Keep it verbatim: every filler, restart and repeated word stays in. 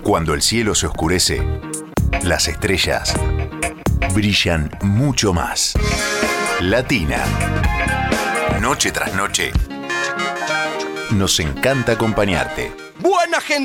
Cuando el cielo se oscurece, las estrellas brillan mucho más. Latina. Noche tras noche, nos encanta acompañarte. Buena gente.